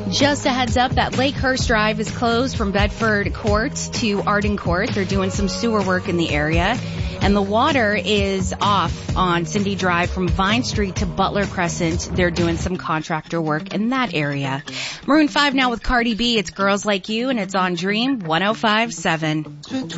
Just a heads up that Lakehurst Drive is closed from Bedford Court to Arden Court. They're doing some sewer work in the area. And the water is off on Cindy Drive from Vine Street to Butler Crescent. They're doing some contractor work in that area. Maroon 5 now with Cardi B. It's Girls Like You, and it's on Dream 105.7.